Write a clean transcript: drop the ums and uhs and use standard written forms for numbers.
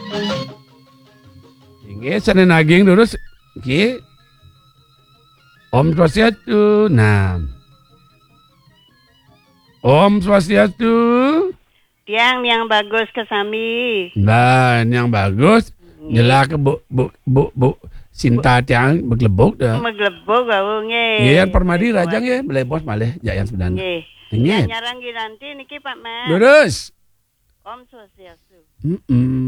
Inggih sana naging lurus. Nggih. Om Swastiastu. Nah. Om Swastiastu. Tiang yang bagus kesami. Nah, yang bagus. Nyela ke bu Sinta tiang beglebok dah. Meglebok kau nge. Nggih, yang Permadi rajang ya, melebos malih jayan sebenarnya. Nggih. Nggih. Nyarang nanti niki Pak Mas. Lurus. Om Swastiastu.